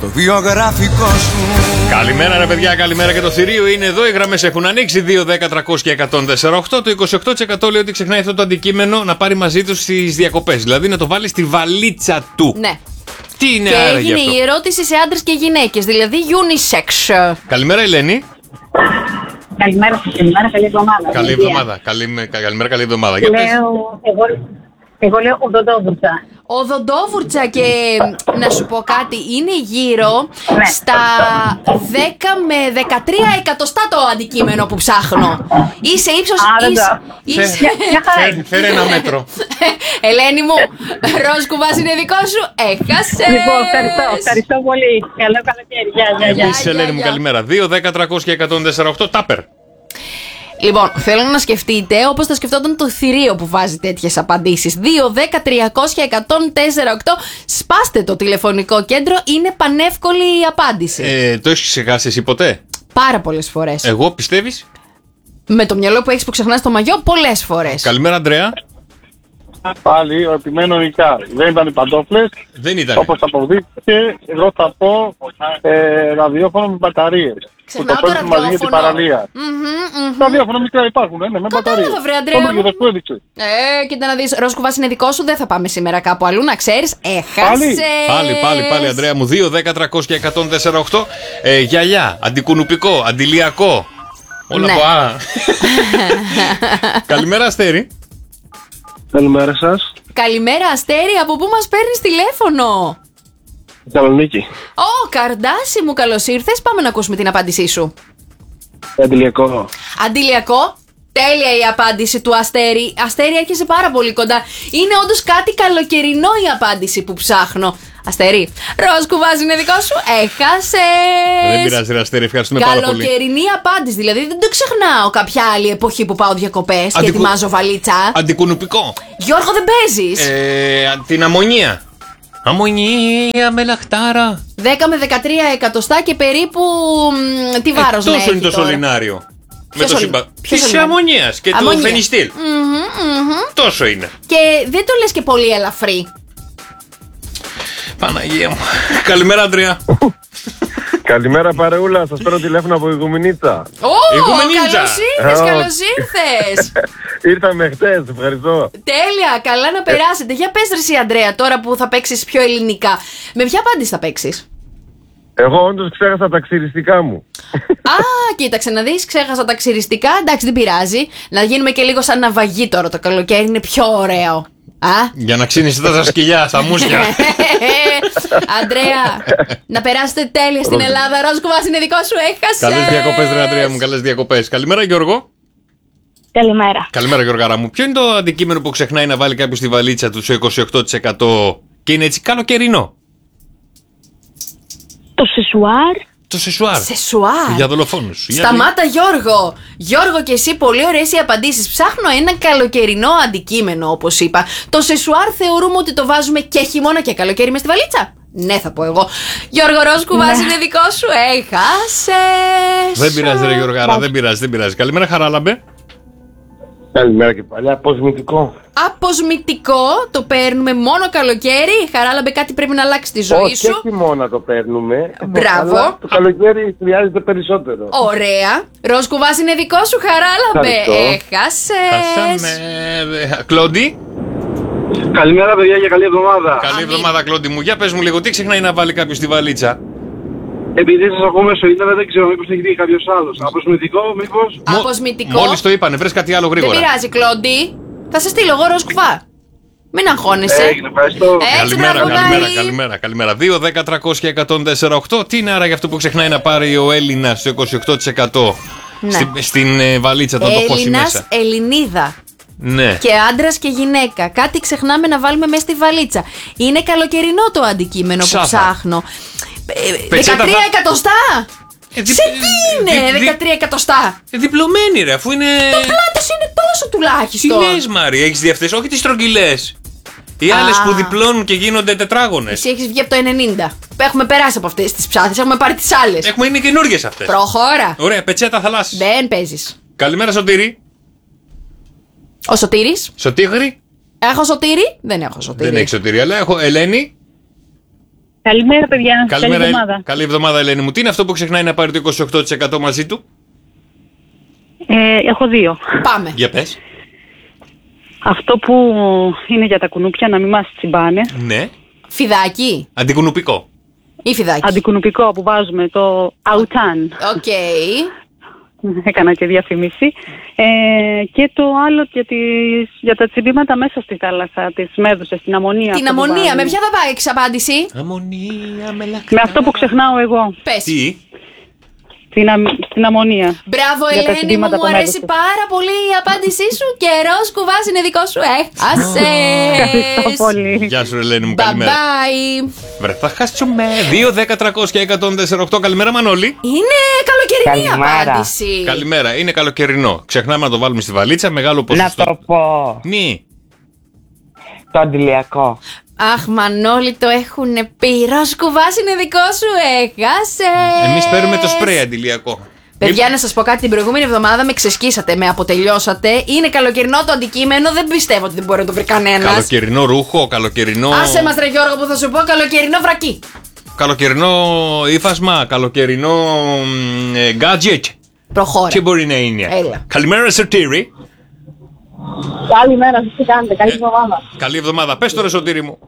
στο βιογραφικό σου. Καλημέρα ρε παιδιά, καλημέρα και το θηρίο είναι εδώ. Οι γραμμές έχουν ανοίξει 2, 10, 300 και 104,8. Το 28% λέει ότι ξεχνάει αυτό το αντικείμενο να πάρει μαζί του στις διακοπές. Δηλαδή να το βάλει στη βαλίτσα του. Ναι. Τι είναι και άραγε έγινε αυτό? η ερώτηση σε άντρες και γυναίκες, δηλαδή unisex. Καλημέρα Ελένη. Καλημέρα σας, καλημέρα, καλή εβδομάδα. Καλή εβδομάδα. Καλημέρα, καλή εβδομάδα. Για πες. Εγώ λέω οδοντόβουρτσα. Οδοντόβουρτσα και να σου πω κάτι, είναι γύρω Ναι. στα 10 με 13 εκατοστά το αντικείμενο που ψάχνω. Είσαι ύψος... Φέρε ένα μέτρο. Ελένη μου, ροζ κουβάς είναι δικό σου, έχασες. Λοιπόν, ευχαριστώ πολύ. Καλό καλοκαίρι. Γεια. Εμείς Ελένη μου καλημέρα. 2, 10, 300 και 104,8. Τάπερ. Λοιπόν, θέλω να σκεφτείτε όπως θα σκεφτόταν το θηρίο που βάζει τέτοιες απαντήσεις. 2, 10, 300, 104,8. Σπάστε το τηλεφωνικό κέντρο, είναι πανεύκολη η απάντηση. Το έχεις ξεχάσει εσύ ποτέ? Πάρα πολλές φορές. Εγώ πιστεύεις? Με το μυαλό που έχεις που ξεχνάς το μαγιό, πολλές φορές. Καλημέρα Αντρέα. Πάλι, επιμένω νικά. Δεν ήταν οι παντόφλες. Δεν ήταν. Όπως αποδείχθηκε, εγώ θα πω ραδιόφωνο με μπαταρίες. Ξεχνάω που το παίρνουν μαζί για την παραλία. Τα ραδιόφωνα μικρά υπάρχουν, ναι, με μπαταρίες. Κατάλαβα, βρε Αντρέα. Που έδειξε. Κοίτα να δεις, ροζ κουβάς είναι δικό σου, δεν θα πάμε σήμερα κάπου αλλού, να ξέρεις. Έχασες. Πάλι Αντρέα μου. 2, 10, 300 και 104,8. Γυαλιά, αντικουνουπικό, αντιλιακό. Όλα Ναι. από Α. Καλημέρα Αστέρη. Καλημέρα σας. Καλημέρα Αστέρη, από πού μας παίρνεις τηλέφωνο? Θεσσαλονίκη. Ω, Καρντάση μου, καλώς ήρθες. Πάμε να ακούσουμε την απάντησή σου. Αντιλιακό. Αντιλιακό. Τέλεια η απάντηση του Αστέρη. Αστέρη, έρχεσαι πάρα πολύ κοντά. Είναι όντως κάτι καλοκαιρινό η απάντηση που ψάχνω. Αστέρη, ροζ κουβάς είναι δικό σου. Έχασες. Δεν πειράζει, ρε Αστέρη, ευχαριστούμε πάρα πολύ. Καλοκαιρινή απάντηση. Δηλαδή δεν το ξεχνάω κάποια άλλη εποχή που πάω διακοπές και ετοιμάζω βαλίτσα. Αντικουνουπικό. Γιώργο, δεν παίζεις. Την αμμονία. Αμμονία με λαχτάρα. 10 με 13 εκατοστά και περίπου. Τι βάρος να έχει Τόσο είναι το τώρα? σωληνάριο. Ποιο Τη αμμονίας και του φενιστήλ. Τόσο είναι. Και δεν το λες και πολύ ελαφρύ. Παναγία μου. Καλημέρα Αντρέα. Καλημέρα παρεούλα, σας παίρνω τηλέφωνο από Ιγουμενίτσα. Καλώς ήρθες. Ήρθαμε χτες, ευχαριστώ. Τέλεια, καλά να περάσετε. Για πες ρε εσύ Αντρέα, τώρα που θα παίξεις πιο ελληνικά, με ποια απάντηση θα παίξεις? Εγώ όντως ξέχασα τα ξυριστικά μου. Α, κοίταξε να δεις, ξέχασα τα ξυριστικά. Εντάξει, δεν πειράζει. Να γίνουμε και λίγο σαν ναυαγή τώρα το καλοκαίρι, είναι πιο ωραίο. Για να ξύνεις τα σκυλιά στα μουσια. Αντρέα, να περάσετε τέλεια στην Ελλάδα. Ροζ κουβάς είναι δικό σου, έχασες. Καλές διακοπές ρε Αντρέα μου, καλές διακοπές. Καλημέρα Γιώργο. Καλημέρα. Καλημέρα Γιώργαρα μου. Ποιο είναι το αντικείμενο που ξεχνάει να βάλει κάποιος στη βαλίτσα του σε 28% και είναι έτσι καλοκαιρινό? Το σεσουάρ. Το σεσουάρ. Σεσουάρ. Για δολοφόνους. Σταμάτα Γιώργο. Γιώργο και εσύ, πολύ ωραίες οι απαντήσεις. Ψάχνω ένα καλοκαιρινό αντικείμενο, όπως είπα. Το σεσουάρ θεωρούμε ότι το βάζουμε και χειμώνα και καλοκαίρι μες στη βαλίτσα. Ναι, θα πω εγώ. Γιώργο, ροζ κουβάς είναι δικό σου. Έχασες. Δεν πειράζει ρε Γιώργαρα, δεν πειράζει. Καλημέρα Χαράλαμπε. Καλημέρα και πάλι, αποσμητικό. Αποσμητικό, το παίρνουμε μόνο καλοκαίρι. Χαράλαμπε, κάτι πρέπει να αλλάξει τη ζωή Όχι, σου. και χειμώνα το παίρνουμε. Μπράβο. Αλλά το καλοκαίρι χρειάζεται περισσότερο. Ωραία. Ροζ κουβάς είναι δικό σου, Χαράλαμπε. Ευχαριστώ. Έχασες. Κλόντι. Καλημέρα παιδιά και καλή εβδομάδα. Καλή εβδομάδα Κλόντι μου. Για πες μου λίγο, τι ξεχνάει να βάλει κάποιος στη βαλίτσα? Επειδή σας ακούμε στο ίντερνετ, δεν ξέρω μήπως έχει δει κάποιος άλλος. Αποσμητικό, μήπως. Αποσμητικό. Μόλις το είπανε, βρες κάτι άλλο Δεν γρήγορα. πειράζει, Κλόντι. Θα σε στείλω εγώ ροζ κουβά. Μην αγχώνεσαι. Έγινε, ευχαριστώ. Καλημέρα. 2, 10, 300 και 104,8. Τι είναι άρα για αυτό που ξεχνάει να πάρει ο Έλληνας στο 28% στην βαλίτσα, τον το χώσει Έλληνας, μέσα? Ελληνίδα. Ναι. Και άντρας και γυναίκα. Κάτι ξεχνάμε να βάλουμε μέσα στη βαλίτσα. Είναι καλοκαιρινό το αντικείμενο που ψάχνω. 13 εκατοστά! Σε τι είναι 13 εκατοστά? Διπλωμένη ρε, αφού είναι. Το πλάτος είναι τόσο Τι τουλάχιστον. λες Μάρη, έχεις δει αυτές, όχι τις στρογγυλές. Οι άλλες που διπλώνουν και γίνονται τετράγωνες. Εσύ έχεις βγει από το 90. Έχουμε περάσει από αυτές τις ψάθες, έχουμε πάρει τις άλλες. Είναι καινούργιες αυτές. Προχώρα. Ωραία, πετσέτα θαλάσσης. Δεν παίζεις. Καλημέρα Σωτήρη. Ο Σωτήρης. Σωτήγρη. Έχω Σωτήρη. Δεν έχω Σωτήρη. Δεν έχει Σωτήρη, αλλά έχω Ελένη. Καλημέρα, παιδιά. Καλημέρα, Καλή εβδομάδα. καλή εβδομάδα, Ελένη μου. Τι είναι αυτό που ξεχνάει να πάρει το 28% μαζί του? Έχω δύο. Πάμε. Για πες. Αυτό που είναι για τα κουνούπια, να μην μας τσιμπάνε. Ναι. Φιδάκι Αντικουνουπικό. ή φιδάκι. Αντικουνουπικό που βάζουμε, το αουτσάν. Οκ. Έκανα και διαφήμιση. Και το άλλο για τα τσιμπήματα μέσα στη θάλασσα, τις μέδουσες, την αμμονία. Την αυτό που αμμονία, με βάζουμε. ποια θα πάει απάντηση? Αμμονία, μελακά. Με αυτό που ξεχνάω εγώ. Πες. Τι? Την αμμονία. Μπράβο, Για τα Ελένη μου, συντήματα μου που αρέσει μέδουσες. πάρα πολύ η απάντησή σου. Καιρός κουβάς είναι δικό σου. Ευχαριστώ Έχασες. πολύ. Γεια σου, Ελένη μου, Bye καλημέρα. bye. Βρε, θα χάσουμε. 2, 10, 300 και 104,8. Καλημέρα, Μανώλη. Είναι καλοκαιρινή Καλημέρα. απάντηση. Καλημέρα, είναι καλοκαιρινό. Ξεχνάμε να το βάλουμε στη βαλίτσα, μεγάλο Να ποσοστό. το πω. Ναι. Το αντιλιακό. Αχ, Μανώλη, το έχουνε πει. Ροζ κουβάς είναι δικό σου. Έχασες. Εμείς παίρνουμε το σπρέι αντιλιακό. Παιδιά, να σας πω κάτι, την προηγούμενη εβδομάδα με ξεσκίσατε, με αποτελειώσατε. Είναι καλοκαιρινό το αντικείμενο, δεν πιστεύω ότι δεν μπορεί να το βρει κανένας. Καλοκαιρινό ρούχο, καλοκαιρινό. Άσε μας, ρε Γιώργο, που θα σου πω καλοκαιρινό βρακί. Καλοκαιρινό ύφασμα, καλοκαιρινό gadget. Προχώρα. Τι μπορεί να είναι. Έλα. Καλημέρα, Σωτήρη. Καλημέρα, σας τι κάνετε, καλή εβδομάδα. Καλή εβδομάδα. Πες το, ρε Σωτήρη μου.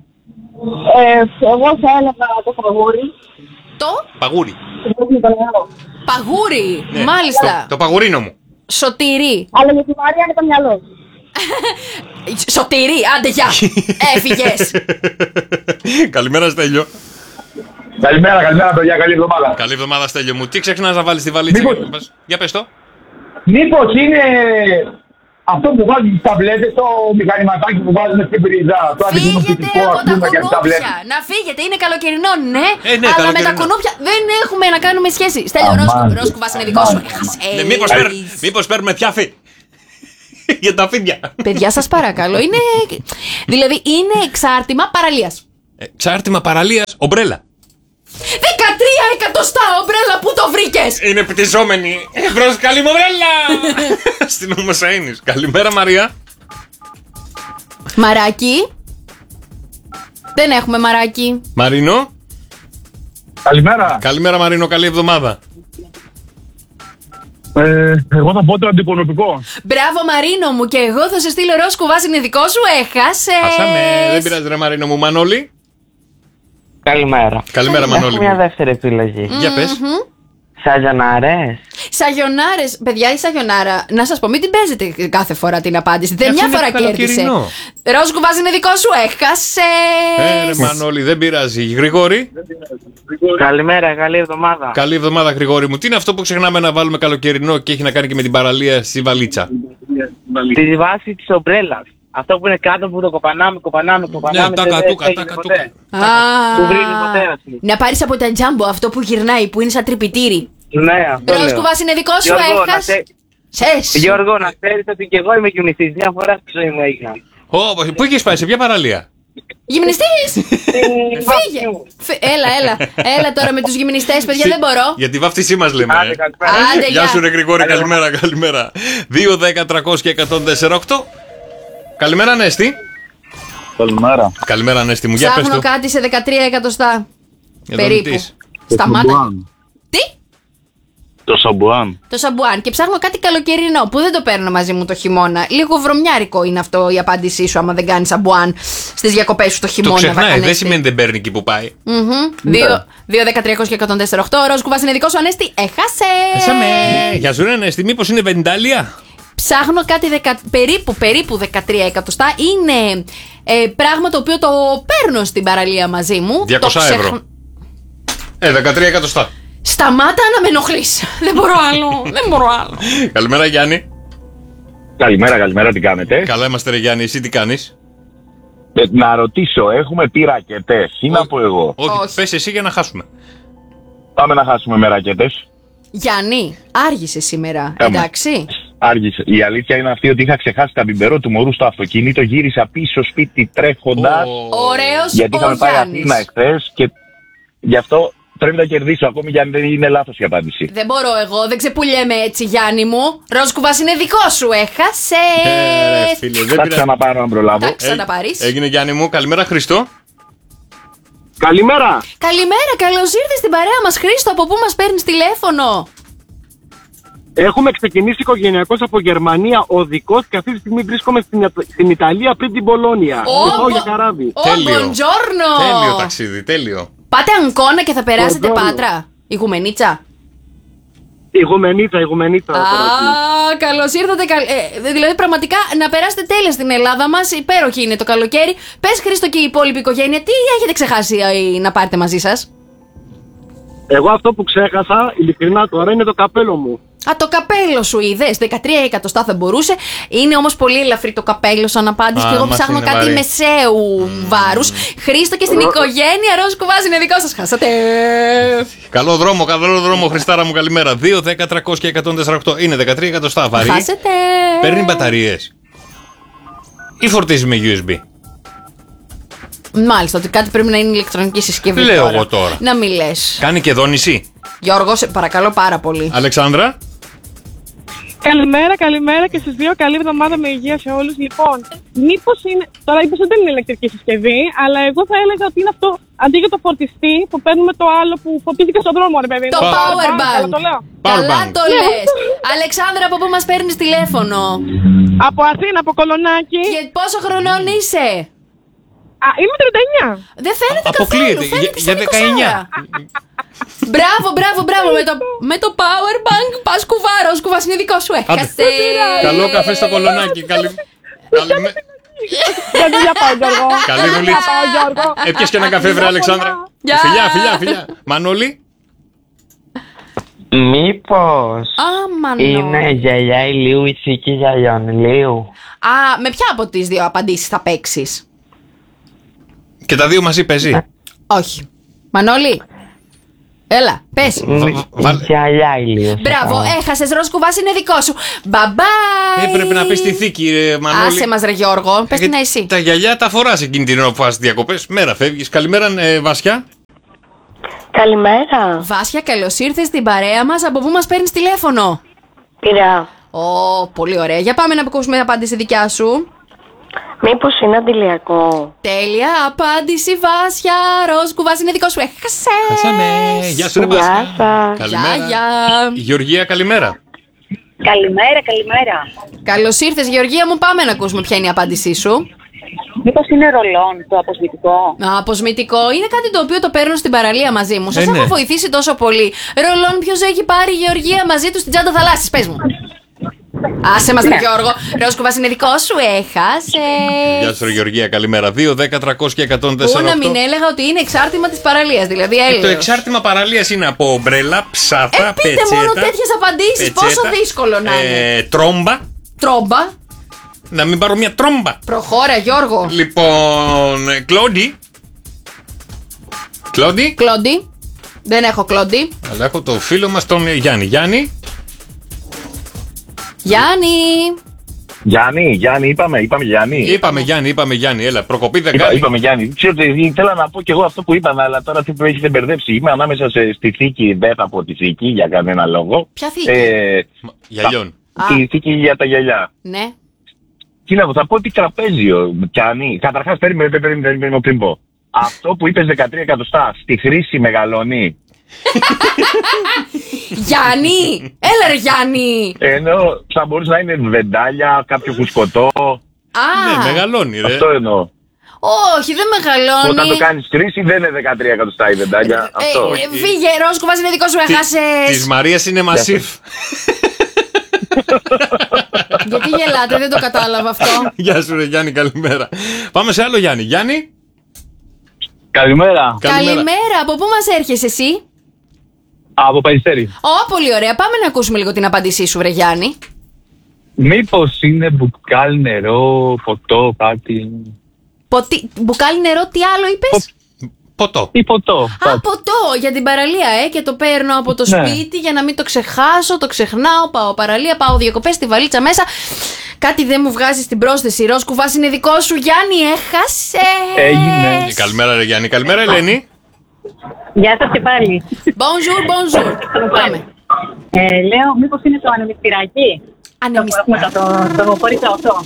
Εγώ θα έλεγα το φαγούρι. Το Παγούρι. παγούρι. Ναι. Μάλιστα. Το παγουρίνο μου. Σωτηρί. Αλλά για τη Μαρία είναι το μυαλό. Σωτηρί, άντε γεια. Έφυγες. Καλημέρα, Στέλιο. Καλημέρα, παιδιά, καλή εβδομάδα. Καλή εβδομάδα, Στέλιο μου. Τι ξεχνάς να βάλεις στη βαλίτσα? Για πες το. Μήπως είναι αυτό που βάζουν στις ταμπλέτες, το μηχανηματάκι που βάζουν στην πρίζα, το Φύγετε αντικουνουπιστικό, από ας τα πούμε, για τις ταμπλέτες. κουνούπια. Να φύγετε, είναι καλοκαιρινό, ναι. Ναι, αλλά με τα καλοκαιρινό. κουνούπια δεν έχουμε να κάνουμε σχέση. Στέλιο, Ρόσκου βάση είναι δικό σου. Ναι, μήπως παίρνουμε πιάφι. Για τα φίδια. Παιδιά, σας παρακαλώ, είναι. Δηλαδή, είναι εξάρτημα παραλίας. Ξάρτημα παραλίας, ομπρέλα. 13 εκατοστά ομπρέλα, πού το βρήκες? Είναι πτυσσόμενη. Εμπρός, καλή μου ομπρέλα. Στην Ομοσαΐνης. Καλημέρα, Μαρία. Μαράκι. Δεν έχουμε μαράκι. Μαρίνο. Καλημέρα. Καλημέρα, Μαρίνο, καλή εβδομάδα. Εγώ θα πω το αντικουνουπικό. Μπράβο, Μαρίνο μου, και εγώ θα σε στείλω ροζ κουβάς είναι δικό σου. Έχασες. Χάσαμε, δεν πειράζει, ρε Μαρίνο μου. Μανώλη. Καλημέρα. Καλημέρα, Έχω Μανώλη μια μου. δεύτερη επιλογή. Για πες. Σαγιονάρες. Σαγιονάρες, παιδιά, η σαγιονάρα, να σας πω, μην την παίζετε κάθε φορά την απάντηση. Δεν Αυτό μια είναι φορά κέρδισε. καλοκαιρινό. Ροζ κουβάς είναι δικό σου. Έχασες. Ρε Μανώλη, δεν πειράζει. Γρηγόρη. Καλημέρα, καλή εβδομάδα. Καλή εβδομάδα, Γρηγόρη μου. Τι είναι αυτό που ξεχνάμε να βάλουμε καλοκαιρινό και έχει να κάνει και με την παραλία στη βαλίτσα? Τη βάση της ομπρέλας. Αυτό που είναι κάτω που το κοπανάμε. Ναι, τα κατούκα, τα κατούκα. Α, Του βρίζει ο πατέρας μου. να πάρεις από τα τζάμπο αυτό που γυρνάει, που είναι σαν τρυπητήρι. Ναι, αυτό Ροζ λέω. κουβάς είναι δικό σου. Γιώργο, να Έχασες. Γιώργο, να ξέρεις ότι και εγώ είμαι κιουνιστής. Μια φορά στη ζωή μου έγινα. Πού έχεις πάει, σε ποια παραλία? Γυμνιστής! Φύγε! Έλα τώρα με τους γυμνιστές, παιδιά, δεν μπορώ. Για τη βάφτισή μας λέμε. Άντε, καλησπέρα. Άντε, Γεια γεια. σου, ρε Γρηγόρη, καλημέρα, καλημέρα. 2, 10, 300 και 104,8. Καλημέρα, Ανέστη. Καλημέρα. Καλημέρα, Ανέστη μου. Για πες Ψάχνω το. κάτι σε 13 εκατοστά. Για το Περίπου. ρωτήσεις. Σταμάτα. Τι? Το σαμπουάν. Το σαμπουάν. Και ψάχνω κάτι καλοκαιρινό που δεν το παίρνω μαζί μου το χημώνα. Λίγο βρωμιάρικο είναι αυτό η απάντησή σου άμα δεν κάνει σαμπουάν στις διακοπές σου το Το χειμώνα. ξεχνάει, δεν Ανέστη. σημαίνει δεν παίρνει εκεί που πάει. 2, 10, 300 και 104,8. Ροζ κουβάς είναι δικό σου, Ανέστη. Έχασε. Γεια σου, ρε Ανέστη. Μήπως είναι βεντάλια? Ψάχνω κάτι περίπου 13 εκατοστά. Είναι πράγμα το οποίο το παίρνω στην παραλία μαζί μου. 200 Το ευρώ. 13 εκατοστά. Σταμάτα να με ενοχλείς. Δεν μπορώ άλλο. Καλημέρα, Γιάννη. Καλημέρα, τι κάνετε. Καλά είμαστε, ρε Γιάννη. Εσύ τι κάνεις? Να ρωτήσω, έχουμε πει ρακετές ή να πω εγώ? Όχι, Όχι. πες εσύ για να χάσουμε. Πάμε να χάσουμε με ρακετές. Γιάννη, άργησε σήμερα. Κάμε. Εντάξει. Άργησε. Η αλήθεια είναι αυτή ότι είχα ξεχάσει τα μπιμπερό του μωρού στο αυτοκίνητο, γύρισα πίσω σπίτι τρέχοντας, Ωραίος γιατί ο είχαμε πάει Γιάννης. Αθήνα εχθές και γι' αυτό πρέπει να κερδίσω, ακόμη και αν δεν είναι λάθος η απάντηση. Δεν μπορώ εγώ, δεν ξεπουλιέμαι έτσι, Γιάννη μου. Ροζ κουβάς είναι δικό σου, έχασε. Ρε φίλε, δεν Θα πειράζει. ξαναπάρω αν προλάβω. Θα ξαναπάρεις. Έγινε, Γιάννη μου. Καλημέρα, Χριστό. Καλημέρα. Καλημέρα, καλώς ήρθες στην παρέα μας. Χρήστο, από πού μας παίρνεις τηλέφωνο? Έχουμε ξεκινήσει οικογενειακώς από Γερμανία οδικός και αυτή τη στιγμή βρίσκομαι στην Ιταλία πριν την Πολώνια. Πάω για καράβι. Τέλειο. Buongiorno. Τέλειο ταξίδι, τέλειο. Πάτε Αγκώνα και θα περάσετε Buongiorno. Πάτρα. Ηγουμενίτσα. Ηγουμενίτσα. Καλώς ήρθατε. Δηλαδή, πραγματικά να περάσετε τέλεια στην Ελλάδα μας. Υπέροχη είναι το καλοκαίρι. Πες, Χρήστο, και η υπόλοιπη οικογένεια, τι έχετε ξεχάσει να πάρετε μαζί σας? Εγώ αυτό που ξέχασα, ειλικρινά τώρα, είναι το καπέλο μου. Α, το καπέλο σου είδες. 13 εκατοστά θα μπορούσε. Είναι όμως πολύ ελαφρύ το καπέλο σαν απάντηση. Και εγώ μας ψάχνω είναι κάτι βαρύ. μεσαίου βάρους. Χρήστο, και στην οικογένεια Ροζ Κουβάζ είναι δικό σας. Χάσατε. Καλό δρόμο, Χριστάρα μου, καλημέρα. 2, 10, 300 και 148. Είναι 13 εκατοστά βαρύ. Χάσετε. Παίρνει μπαταρίες. Ή φορτίζει με USB. Μάλιστα, ότι κάτι πρέπει να είναι ηλεκτρονική συσκευή. Λέω εγώ τώρα. Να μην λες. Κάνει και δόνηση. Γιώργο, σε παρακαλώ πάρα πολύ. Αλεξάνδρα. Καλημέρα και στους δύο. Καλή εβδομάδα με υγεία σε όλους. Λοιπόν, μήπως είναι. Τώρα είπες ότι δεν είναι ηλεκτρική συσκευή, αλλά εγώ θα έλεγα ότι είναι αυτό αντί για το φορτιστή που παίρνουμε το άλλο που φορτίζει και στον δρόμο, ρε παιδί. Το power bank. Καλά το λέω. Καλά bank. το λες. Αλεξάνδρα, από πού μας παίρνεις τηλέφωνο? Από Αθήνα, από Κολονάκι. Και πόσο χρονών είσαι? Είμαι 39. Δεν φαίνεται Αποκλείεται. καθόλου. Φαίνεται Για σαν 19. 20. Μπράβο. Με το power bank πας κουβάρο. Κουβάς είναι δικό σου. Έχασε. Καλό καφέ στο Κολονάκι. Καλημέρα. Για δουλειά πάω, Γιώργο. Καλή δουλειά. Πάω, Γιώργο. Έπιες και ένα καφέ, βρε Αλεξάνδρα. Γεια. Φιλιά. Μανώλη. Μήπως Άμα είναι γιαγιά ηλίου ή θήκη γιαγιών ηλίου? με ποια από τις δύο απαντήσεις θα παίξεις? Και τα δύο μαζί παίζει. Όχι. Μανώλη. Έλα, πες. Γιαγιά ηλίου. Μπράβο, έχασες. Ροζ Κουβάς είναι δικό σου. Bye bye. Πρέπει να πεις τη θήκη, ρε Μανώλη. Άσε μας, ρε Γιώργο. Πες την εσύ. Τα γυαλιά τα φοράς εκείνη την ώρα που πας διακοπές. Μέρα φεύγεις. Καλημέρα, Βασιά. Καλημέρα. Βάσια, καλώς ήρθες στην παρέα μας. Από πού μας παίρνεις τηλέφωνο? Πειραιά. Πολύ ωραία. Για πάμε να ακούσουμε απάντηση δικιά σου. Μήπως είναι αντιλιακό? Τέλεια απάντηση, Βάσια. Ροζ Κουβάς είναι δικό σου. Έχασες. Χάσαμε. Γεια σου, ρε Γεια Βασιά. σας. Καλημέρα. Γεια. Γεωργία, καλημέρα. Καλημέρα. Καλώς ήρθες, Γεωργία μου. Πάμε να ακούσουμε ποια είναι η απάντησή σου. Μήπως είναι ρολόν το αποσμητικό? Αποσμητικό. Είναι κάτι το οποίο το παίρνω στην παραλία μαζί μου. Σας ναι. έχω βοηθήσει τόσο πολύ. Ρολόν, ποιος έχει πάρει, Γεωργία, μαζί του στην τσάντα θαλάσσης? Πες μου. Άσε μας, ρε Γιώργο. Ροζ Κουβάς είναι δικό σου. Έχασε. Γεια σου, ρε Γεωργία, καλημέρα. 2, 10, 300 και 148. Πού να μην έλεγα ότι είναι εξάρτημα της παραλίας, δηλαδή Το έλεος. εξάρτημα παραλίας είναι από ομπρέλα, ψάτα, Πείτε πετσέτα. μόνο τέτοιες απαντήσεις. Πόσο δύσκολο να είναι. Τρόμπα. Τρόμπα. Να μην πάρω μια τρόμπα. Προχώρα, Γιώργο. Λοιπόν, Κλόντι. Κλόντι. Δεν έχω Κλόντι. Αλλά έχω το φίλο μας τον Γιάννη. Γιάννη. Γιάννη, είπαμε Γιάννη. Είπαμε Γιάννη, έλα, προκοπή δεν κάνει. Είπαμε Γιάννη. Ξέρετε, ήθελα να πω και εγώ αυτό που είπαμε, αλλά τώρα τι που έχετε μπερδέψει. Είμαι ανάμεσα στη θήκη, δεν θα πω τη θήκη για κανένα λόγο. Ποια θήκη? Γυαλιών. Τη θήκη για τα γυαλιά. Ναι. Τι να πω, θα πω τι τραπέζιο πιάνει. Καταρχάς, περίμενε πριν πω. Αυτό που είπες 13 εκατοστά, στη χρήση μεγαλώνει. Γιάννη! Έλα ρε Γιάννη! Ενώ θα μπορούσε να είναι βεντάλια, κάποιο φουσκωτό. Ναι, μεγαλώνει ρε. Αυτό εννοώ. Όχι, δεν μεγαλώνει. Όταν το κάνεις χρήση δεν είναι 13 εκατοστά η βεντάλια. Αυτό. Φύγε, Ροζ Κουβάς είναι δικό σου, έχασες. Της Μαρίας είναι μασίφ. Γιατί γελάτε, δεν το κατάλαβα αυτό. Γεια σου ρε Γιάννη, καλημέρα. Πάμε σε άλλο Γιάννη. Γιάννη. Καλημέρα. Καλημέρα, από πού μας έρχεσαι εσύ? Από Περιστέρι. Πολύ ωραία, πάμε να ακούσουμε λίγο την απάντησή σου, βρε Γιάννη. Μήπως είναι μπουκάλι νερό, ποτό, κάτι. Μπουκάλι νερό, τι άλλο είπες? Ποτό. Ή ποτό. Ποτό για την παραλία, και το παίρνω από το σπίτι για να μην το ξεχάσω, το ξεχνάω, πάω παραλία, πάω διακοπές στη βαλίτσα μέσα. Κάτι δεν μου βγάζει στην πρόσθεση. Ροζ Κουβάς είναι δικό σου, Γιάννη, έχασε. Έγινε. Καλημέρα ρε Γιάννη, καλημέρα Ελένη. Γεια σας και πάλι. Bonjour. Πάμε. Λέω, μήπως είναι το ανεμιστηράκι? Ανεμιστηράκι. Το φορεί αυτό.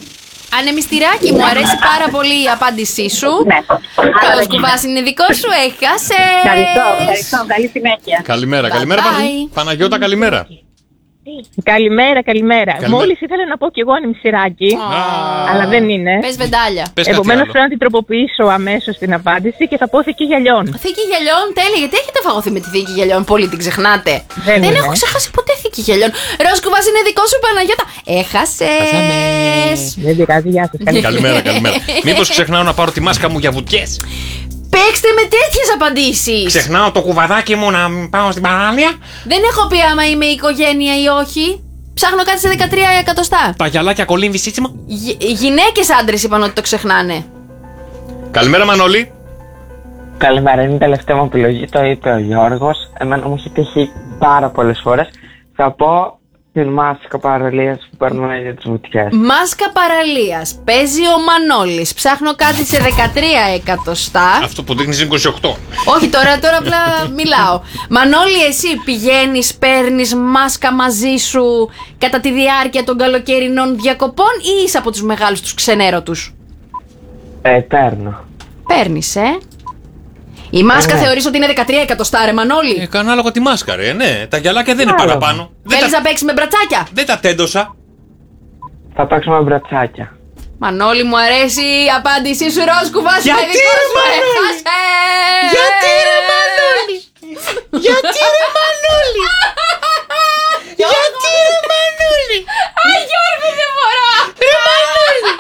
Ανεμιστηράκι, μου αρέσει πάρα πολύ η απάντησή σου. Ναι. Το σκουβάς είναι δικό σου, έχασες. Ευχαριστώ. Καλή συνέχεια. Καλημέρα, Bye καλημέρα. bye. Παναγιώτα, καλημέρα. Καλημέρα. Μόλις ήθελα να πω κι εγώ ανεμιστηράκι, αλλά δεν είναι. Πες βεντάλια. Πες κάτι Επομένως άλλο. πρέπει να την τροποποιήσω αμέσως την απάντηση και θα πω θήκη γυαλιών. Θήκη γυαλιών, τέλεια. Γιατί έχετε φαγωθεί με τη θήκη γυαλιών, πολύ την ξεχνάτε. Δεν είναι. έχω ξεχάσει ποτέ θήκη γυαλιών. Ροσκουβάς είναι δικό σου, Παναγιώτα. Έχασες. Δεν πειράζει, γεια σας. Καλημέρα, καλημέρα. Μήπως ξεχνάω να πάρω τη μάσκα μου για βουτιές. Παίξτε με τέτοιες απαντήσεις. Ξεχνάω το κουβαδάκι μου να πάω στην παράλια. Δεν έχω πει άμα είμαι οικογένεια ή όχι. Ψάχνω κάτι σε 13 εκατοστά. Τα γυαλάκια κολύμβη σύστημα. Γυναίκες άντρες είπαν ότι το ξεχνάνε. Καλημέρα, Μανώλη. Καλημέρα, είναι η τελευταία μου επιλογή, το είπε ο Γιώργος. Εμένα μου έχει τύχει πάρα πολλές φορές. Θα πω την μάσκα παραλίας που παίρνουμε για τις βουτιές. Μάσκα παραλίας. Παίζει ο Μανώλης. Ψάχνω κάτι σε 13 εκατοστά. Αυτό που δείχνει είναι 28. Όχι, τώρα απλά μιλάω. Μανώλη, εσύ πηγαίνεις, παίρνεις μάσκα μαζί σου κατά τη διάρκεια των καλοκαιρινών διακοπών ή είσαι από τους μεγάλους τους ξενέρωτους? Παίρνω. Παίρνεις, Η μάσκα θεωρείς ότι είναι 13 εκατοστά, ρε Μανώλη? Κάνω ανάλογα τη μάσκα, ρε. Ναι, τα γυαλάκια δεν είναι παραπάνω. Θέλεις να παίξεις με μπρατσάκια? Δεν τα τέντωσα. Θα παίξω με μπρατσάκια. Μανώλη, μου αρέσει η απάντησή σου, Ροσκουβάς. Γιατί, ρε Μανώλη? Γιατί, ρε Μανώλη? Γιατί, ρε Μανώλη? Γιατί, ρε Μανώλη? Γιώργο, δεν μπορώ. Ρε Μανώλη!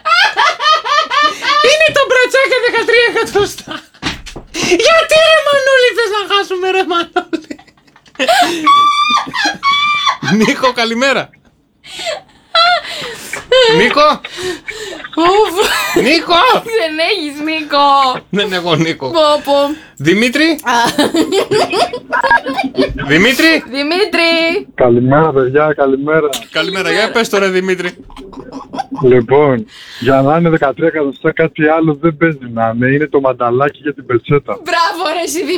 Είναι το μπρατσάκια 13 εκατοστά. Γιατί, ρε Μανώλη, θες να χάσουμε, ρε Μανώλη? Νίκο, καλημέρα. Νίκο! Νίκο! Δεν έχεις, Νίκο. Δεν έχω Νίκο. Πω. Δημήτρη! Δημήτρη! Δημήτρη! Καλημέρα, παιδιά, καλημέρα. Καλημέρα, για πες τώρα, Δημήτρη. Λοιπόν, για να είναι 13 εκατοστά κάτι άλλο δεν παίζει να είναι. Είναι το μανταλάκι για την πετσέτα. Μπράβο, ρε εσύ,